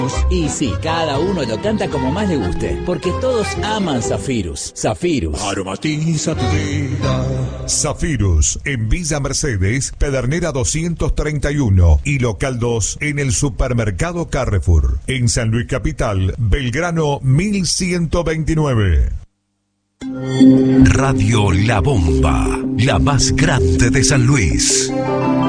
Y sí, cada uno lo canta como más le guste, porque todos aman Zafirus. Zafirus. Aromatiza tu vida. Zafirus, en Villa Mercedes, Pedernera 231 y Local 2 en el Supermercado Carrefour. En San Luis Capital, Belgrano 1129. Radio La Bomba, la más grande de San Luis.